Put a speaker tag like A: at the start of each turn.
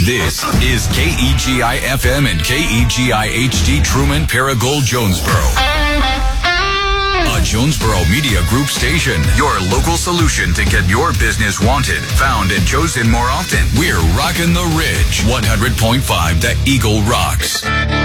A: This is KEGI FM and KEGI HD Truman Paragould Jonesboro. A Jonesboro Media Group station. Your local solution to get your business wanted, found, and chosen more often. We're rocking the Ridge. 100.5 The Eagle rocks.